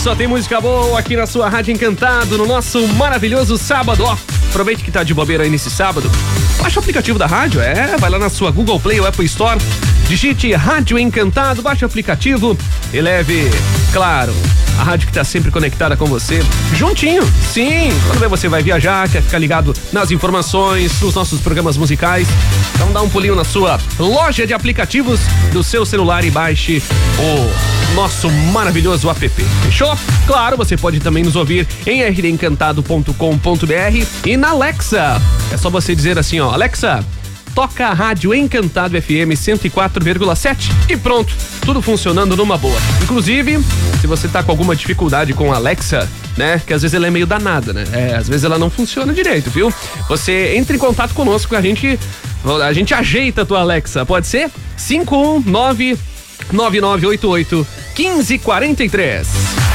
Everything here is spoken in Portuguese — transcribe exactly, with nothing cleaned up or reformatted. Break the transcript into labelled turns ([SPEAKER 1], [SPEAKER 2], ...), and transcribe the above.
[SPEAKER 1] Só tem música boa aqui na sua Rádio Encantado, no nosso maravilhoso sábado. Ó, aproveite que tá de bobeira aí nesse sábado. Baixa o aplicativo da rádio, é, vai lá na sua Google Play ou Apple Store, digite Rádio Encantado, baixe o aplicativo e leve, claro, a rádio que tá sempre conectada com você, juntinho, sim, quando você vai viajar, quer ficar ligado nas informações, nos nossos programas musicais, então dá um pulinho na sua loja de aplicativos do seu celular e baixe o nosso maravilhoso app, fechou? Claro, você pode também nos ouvir em r d encantado ponto com ponto b r e na Alexa, é só você dizer assim, ó, Alexa, toca a Rádio Encantado F M cento e quatro vírgula sete e pronto, tudo funcionando numa boa. Inclusive, se você tá com alguma dificuldade com a Alexa, né, que às vezes ela é meio danada, né, é, às vezes ela não funciona direito, viu? Você entra em contato conosco, a gente, a gente ajeita a tua Alexa, pode ser? cinco um nove nove nove oito oito um cinco quatro três.